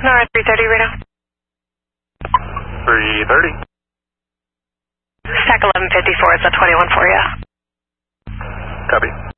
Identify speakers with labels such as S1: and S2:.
S1: NORAD 330 Reno.
S2: 330.
S1: Stack 1154 is a 21 for you.
S2: Copy.